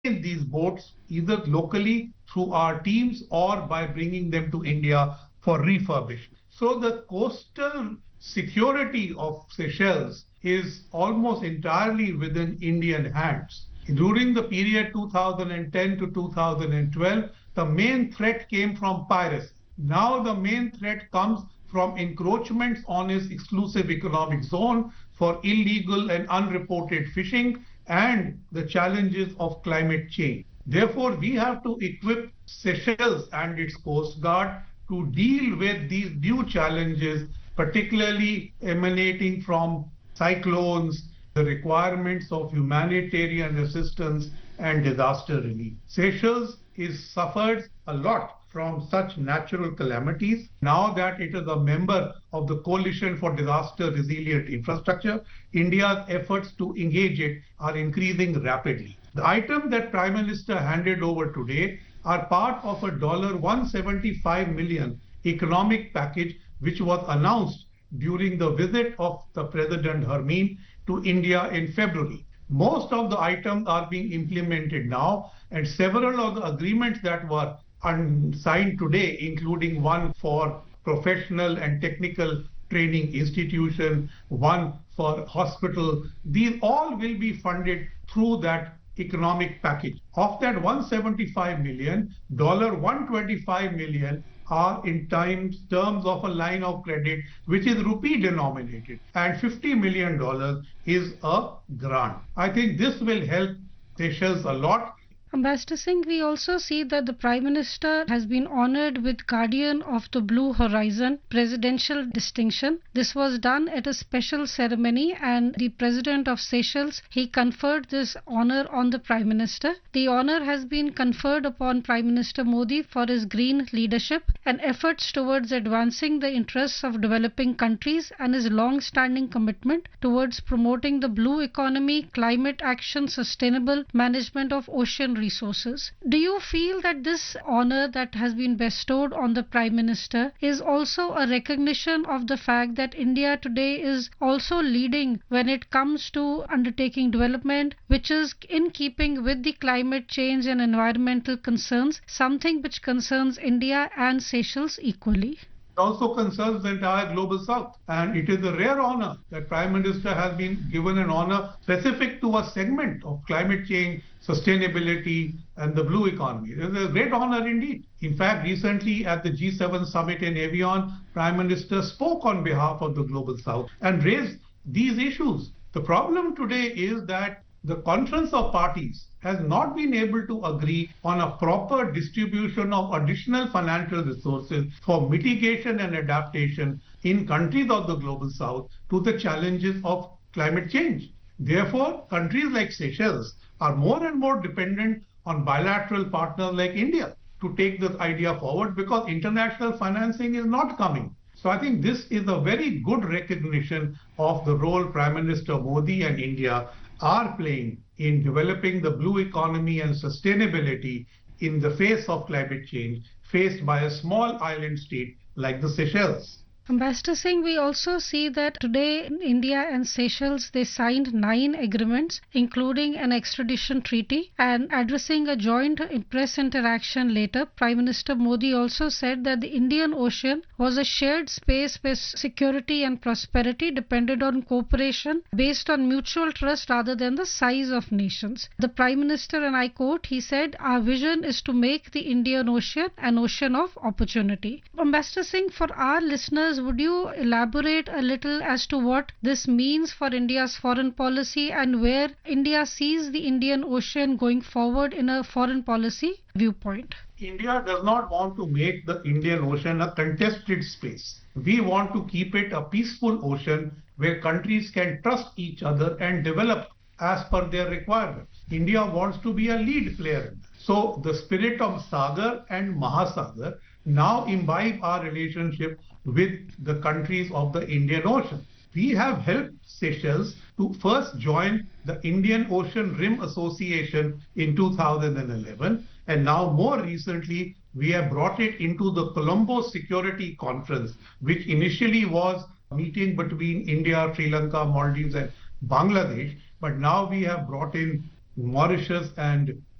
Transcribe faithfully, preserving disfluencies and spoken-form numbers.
maintain these boats either locally through our teams or by bringing them to India for refurbishment. So the coastal security of Seychelles is almost entirely within Indian hands. During the period two thousand ten to two thousand twelve, the main threat came from piracy. Now the main threat comes from encroachments on its exclusive economic zone for illegal and unreported fishing and the challenges of climate change. Therefore, we have to equip Seychelles and its Coast Guard to deal with these new challenges, particularly emanating from cyclones, the requirements of humanitarian assistance and disaster relief. Seychelles is suffered a lot from such natural calamities. Now that it is a member of the Coalition for Disaster Resilient Infrastructure, India's efforts to engage it are increasing rapidly. The items that Prime Minister handed over today are part of a one hundred seventy-five million economic package which was announced during the visit of the President Hermine to India in February. Most of the items are being implemented now, and several of the agreements that were unsigned today, including one for professional and technical training institution, one for hospital, these all will be funded through that economic package. Of that one hundred seventy-five million, one hundred twenty-five million are in times, terms of a line of credit which is rupee denominated, and fifty million dollars is a grant. I think this will help Seychelles a lot. Ambassador Singh, we also see that the Prime Minister has been honored with Guardian of the Blue Horizon presidential distinction. This was done at a special ceremony, and the President of Seychelles, he conferred this honor on the Prime Minister. The honor has been conferred upon Prime Minister Modi for his green leadership and efforts towards advancing the interests of developing countries and his long-standing commitment towards promoting the blue economy, climate action, sustainable management of ocean resources. Do you feel that this honor that has been bestowed on the Prime Minister is also a recognition of the fact that India today is also leading when it comes to undertaking development, which is in keeping with the climate change and environmental concerns, something which concerns India and Seychelles equally? Also concerns the entire global south, and it is a rare honor that Prime Minister has been given an honor specific to a segment of climate change, sustainability and the blue economy. It is a great honor indeed. In fact, recently at the G seven summit in Evian, Prime Minister spoke on behalf of the global south and raised these issues. The problem today is that the Conference of Parties has not been able to agree on a proper distribution of additional financial resources for mitigation and adaptation in countries of the global south to the challenges of climate change. Therefore, countries like Seychelles are more and more dependent on bilateral partners like India to take this idea forward, because international financing is not coming. So I think this is a very good recognition of the role Prime Minister Modi and India are playing in developing the blue economy and sustainability in the face of climate change faced by a small island state like the Seychelles. Ambassador Singh, we also see that today India and Seychelles, they signed nine agreements, including an extradition treaty, and addressing a joint press interaction later, Prime Minister Modi also said that the Indian Ocean was a shared space where security and prosperity depended on cooperation based on mutual trust rather than the size of nations. The Prime Minister, and I quote, he said, "Our vision is to make the Indian Ocean an ocean of opportunity." Ambassador Singh, for our listeners, would you elaborate a little as to what this means for India's foreign policy and where India sees the Indian Ocean going forward in a foreign policy viewpoint? India does not want to make the Indian Ocean a contested space. We want to keep it a peaceful ocean where countries can trust each other and develop as per their requirements. India wants to be a lead player. So the spirit of Sagar and Mahasagar now imbibe our relationship with the countries of the Indian Ocean. We have helped Seychelles to first join the Indian Ocean Rim Association in two thousand eleven, and now more recently we have brought it into the Colombo Security Conference, which initially was a meeting between India, Sri Lanka, Maldives and Bangladesh, but now we have brought in Mauritius and